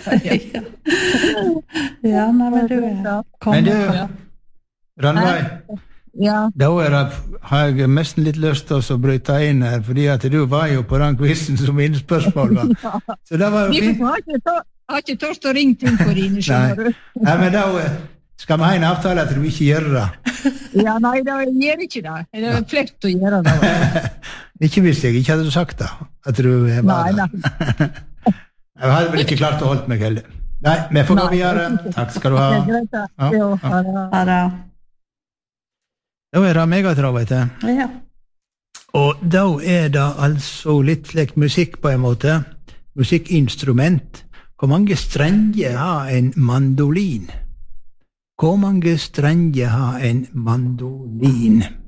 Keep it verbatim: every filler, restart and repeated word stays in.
ja. ja, nei, men du kom. Men du, Ranveig, Ja. da er det, har jeg nesten litt lyst til å bryte inn her, fordi at du var jo på den quizen som innspørsmål var. Så det var jo fint. Jeg har ikke, tør, har ikke tørst å ringe til for dine, skjønner du. Nei, men da skal vi ha en avtale at du ikke gjør det. Ja, nei, da gjør ikke det. Det er flekt å gjøre det. Ikke hvis jeg ikke hadde sagt det, at du var nei, det. Nei, Jeg hadde vel ikke klart å holde meg heller. Nei, vi får gå videre. Takk skal du ha. Ja, ja. Ha det. Da er det megatrav, vet jeg. Ja. Og da er det altså litt slik musikk på en måte. Musikkinstrument. Hvor mange strenger har en mandolin? Hvor mange strenger har en mandolin?